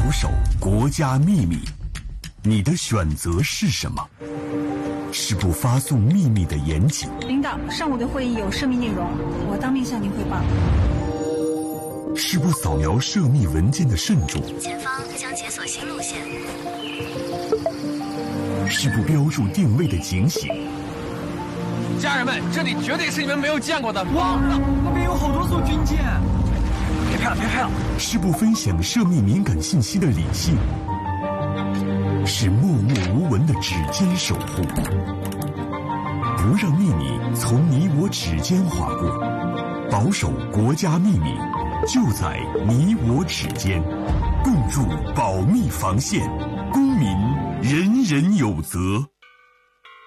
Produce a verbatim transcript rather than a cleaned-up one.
守国家秘密，你的选择是什么？是不发送秘密的严谨？ 领导，上午的会议有涉密内容，我当面向您汇报。 是不扫描涉密文件的慎重？ 前方将解锁新路线。 是不标注定位的警醒？ 家人们，这里绝对是你们没有见过的。 哇，那边有好多艘军舰！别拍了，别拍了！ 是不分享涉密敏感信息的理性？是默默无闻的指尖守护？不让秘密从你我指尖划过，保守国家秘密，就在你我指尖。共筑保密防线，公民人人有责。